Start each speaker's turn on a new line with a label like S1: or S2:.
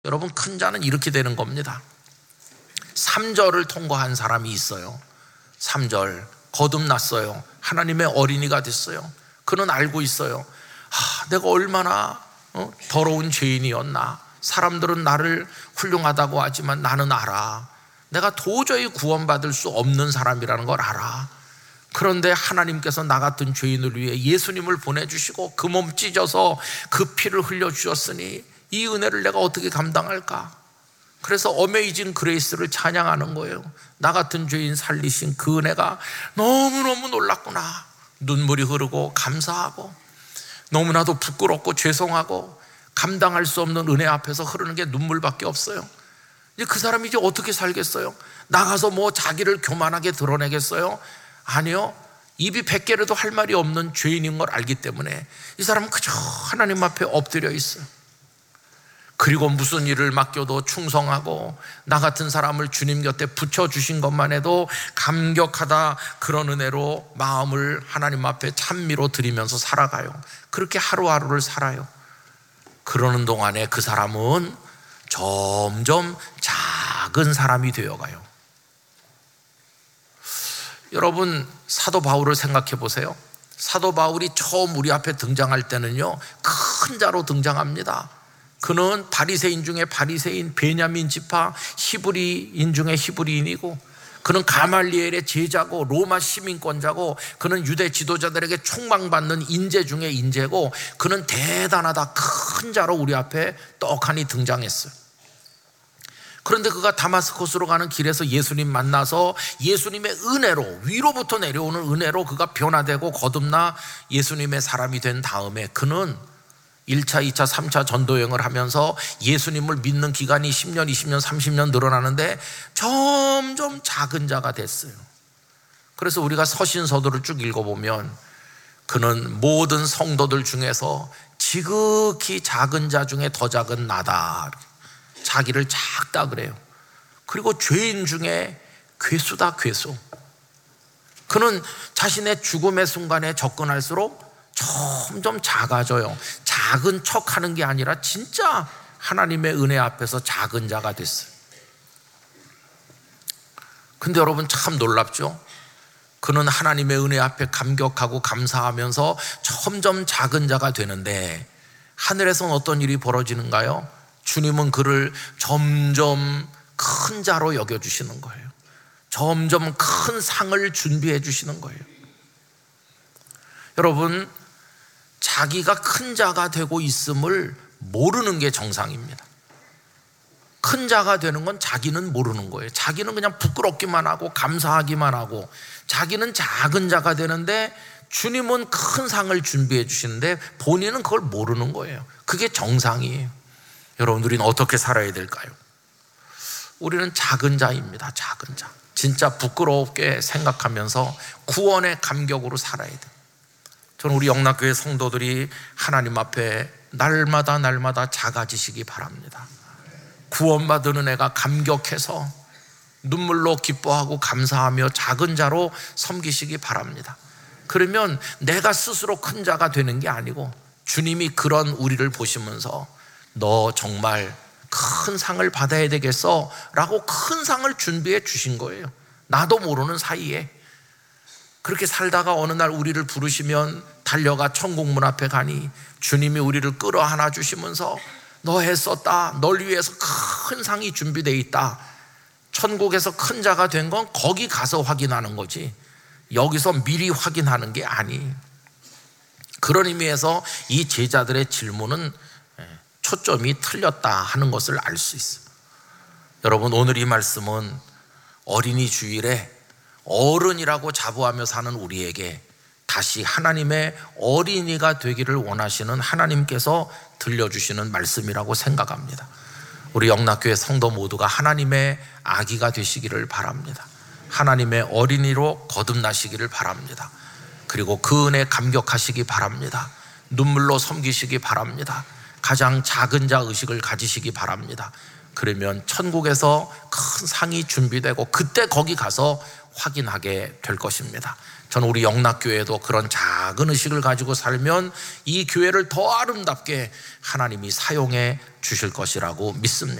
S1: 여러분, 큰 자는 이렇게 되는 겁니다. 3절을 통과한 사람이 있어요. 3절 거듭났어요. 하나님의 어린이가 됐어요. 그는 알고 있어요. 내가 얼마나 더러운 죄인이었나. 사람들은 나를 훌륭하다고 하지만 나는 알아. 내가 도저히 구원받을 수 없는 사람이라는 걸 알아. 그런데 하나님께서 나 같은 죄인을 위해 예수님을 보내주시고 그 몸 찢어서 그 피를 흘려주셨으니 이 은혜를 내가 어떻게 감당할까? 그래서 어메이징 그레이스를 찬양하는 거예요. 나 같은 죄인 살리신 그 은혜가 너무너무 놀랐구나. 눈물이 흐르고 감사하고 너무나도 부끄럽고 죄송하고 감당할 수 없는 은혜 앞에서 흐르는 게 눈물밖에 없어요. 이제 그 사람이 이제 어떻게 살겠어요? 나가서 뭐 자기를 교만하게 드러내겠어요? 아니요. 입이 100개라도 할 말이 없는 죄인인 걸 알기 때문에 이 사람은 그저 하나님 앞에 엎드려 있어요. 그리고 무슨 일을 맡겨도 충성하고 나 같은 사람을 주님 곁에 붙여주신 것만 해도 감격하다, 그런 은혜로 마음을 하나님 앞에 찬미로 드리면서 살아가요. 그렇게 하루하루를 살아요. 그러는 동안에 그 사람은 점점 작은 사람이 되어가요. 여러분, 사도 바울을 생각해 보세요. 사도 바울이 처음 우리 앞에 등장할 때는요, 큰 자로 등장합니다. 그는 바리새인 중에 바리새인, 베냐민 지파 히브리인 중에 히브리인이고, 그는 가말리엘의 제자고 로마 시민권자고, 그는 유대 지도자들에게 총망받는 인재 중에 인재고, 그는 대단하다, 큰 자로 우리 앞에 떡하니 등장했어요. 그런데 그가 다마스코스로 가는 길에서 예수님 만나서 예수님의 은혜로, 위로부터 내려오는 은혜로 그가 변화되고 거듭나 예수님의 사람이 된 다음에 그는 1차, 2차, 3차 전도여행을 하면서 예수님을 믿는 기간이 10년, 20년, 30년 늘어나는데 점점 작은 자가 됐어요. 그래서 우리가 서신서도를 쭉 읽어보면 그는 모든 성도들 중에서 지극히 작은 자 중에 더 작은 나다, 자기를 작다 그래요. 그리고 죄인 중에 괴수다, 괴수. 그는 자신의 죽음의 순간에 접근할수록 점점 작아져요. 작은 척 하는 게 아니라 진짜 하나님의 은혜 앞에서 작은 자가 됐어요. 근데 여러분, 참 놀랍죠? 그는 하나님의 은혜 앞에 감격하고 감사하면서 점점 작은 자가 되는데 하늘에서는 어떤 일이 벌어지는가요? 주님은 그를 점점 큰 자로 여겨주시는 거예요. 점점 큰 상을 준비해 주시는 거예요. 여러분, 자기가 큰 자가 되고 있음을 모르는 게 정상입니다. 큰 자가 되는 건 자기는 모르는 거예요. 자기는 그냥 부끄럽기만 하고 감사하기만 하고, 자기는 작은 자가 되는데 주님은 큰 상을 준비해 주시는데 본인은 그걸 모르는 거예요. 그게 정상이에요. 여러분, 우리는 어떻게 살아야 될까요? 우리는 작은 자입니다. 작은 자. 진짜 부끄럽게 생각하면서 구원의 감격으로 살아야 돼요. 저는 우리 영락교회 성도들이 하나님 앞에 날마다 작아지시기 바랍니다. 구원받은 은혜가 감격해서 눈물로 기뻐하고 감사하며 작은 자로 섬기시기 바랍니다. 그러면 내가 스스로 큰 자가 되는 게 아니고 주님이 그런 우리를 보시면서 너 정말 큰 상을 받아야 되겠어 라고 큰 상을 준비해 주신 거예요. 나도 모르는 사이에. 그렇게 살다가 어느 날 우리를 부르시면 달려가 천국 문 앞에 가니 주님이 우리를 끌어안아 주시면서 너 애썼다, 널 위해서 큰 상이 준비되어 있다. 천국에서 큰 자가 된 건 거기 가서 확인하는 거지 여기서 미리 확인하는 게 아니. 그런 의미에서 이 제자들의 질문은 초점이 틀렸다 하는 것을 알 수 있어요. 여러분, 오늘 이 말씀은 어린이 주일에 어른이라고 자부하며 사는 우리에게 다시 하나님의 어린이가 되기를 원하시는 하나님께서 들려주시는 말씀이라고 생각합니다. 우리 영락교회 성도 모두가 하나님의 아기가 되시기를 바랍니다. 하나님의 어린이로 거듭나시기를 바랍니다. 그리고 그 은혜 감격하시기 바랍니다. 눈물로 섬기시기 바랍니다. 가장 작은 자 의식을 가지시기 바랍니다. 그러면 천국에서 큰 상이 준비되고 그때 거기 가서 확인하게 될 것입니다. 저는 우리 영락교회도 그런 작은 의식을 가지고 살면 이 교회를 더 아름답게 하나님이 사용해 주실 것이라고 믿습니다.